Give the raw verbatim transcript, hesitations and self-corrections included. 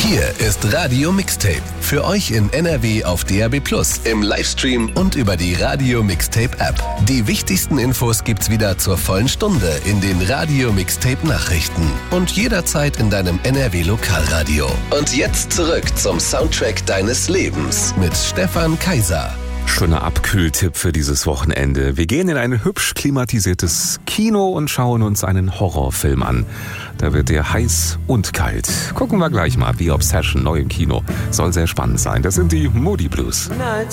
Hier ist Radio Mixtape. Für euch in N R W auf D A B plus, im Livestream und über die Radio Mixtape App. Die wichtigsten Infos gibt's wieder zur vollen Stunde in den Radio Mixtape Nachrichten und jederzeit in deinem N R W Lokalradio. Und jetzt zurück zum Soundtrack deines Lebens mit Stefan Kaiser. Schöner Abkühltipp für dieses Wochenende. Wir gehen in ein hübsch klimatisiertes Kino und schauen uns einen Horrorfilm an. Da wird dir heiß und kalt. Gucken wir gleich mal. The Obsession, neu im Kino. Soll sehr spannend sein. Das sind die Moody Blues.